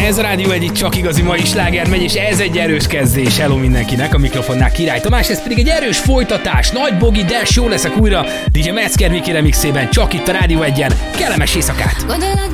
Ez a Rádió egy csak igazi mai sláger megy, és ez egy erős kezdés. Hello mindenkinek, a mikrofonnál Király Tamás, ez pedig egy erős folytatás. Nagy Bogi, Dash, jó leszek újra DJ Metzger Viki remixében, csak itt a Rádió 1-en. Kellemes éjszakát! Gondolod